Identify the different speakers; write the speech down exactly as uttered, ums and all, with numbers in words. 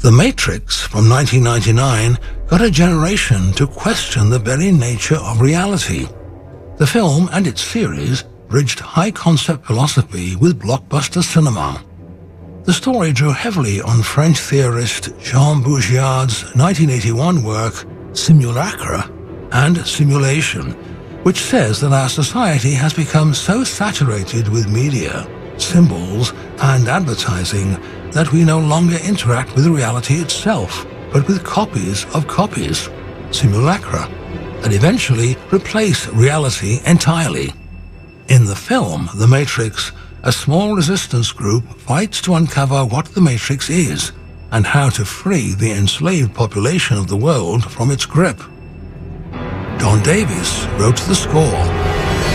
Speaker 1: The Matrix from nineteen ninety-nine got a generation to question the very nature of reality. The film and its series bridged high-concept philosophy with blockbuster cinema. The story drew heavily on French theorist Jean Baudrillard's nineteen eighty-one work Simulacra and Simulation, which says that our society has become so saturated with media, symbols, and advertising that we no longer interact with reality itself, but with copies of copies, simulacra, that eventually replace reality entirely. In the film The Matrix, a small resistance group fights to uncover what the Matrix is and how to free the enslaved population of the world from its grip. Don Davis wrote the score.